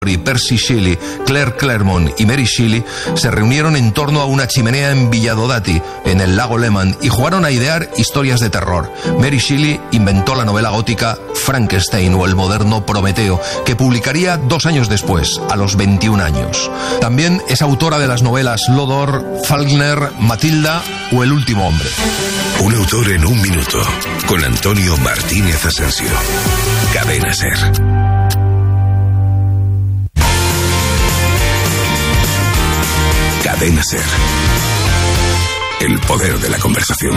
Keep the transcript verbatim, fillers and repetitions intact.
Percy Shelley, Claire Claremont y Mary Shelley se reunieron en torno a una chimenea en Villadodati, en el lago Leman, y jugaron a idear historias de terror. Mary Shelley inventó la novela gótica Frankenstein o el moderno Prometeo, que publicaría dos años después, a los veintiún años. También es autora de las novelas Lodor, Faulkner, Matilda o El último hombre. Un autor en un minuto, con Antonio Martínez Asensio. Cadena SER. Cadena SER. El poder de la conversación.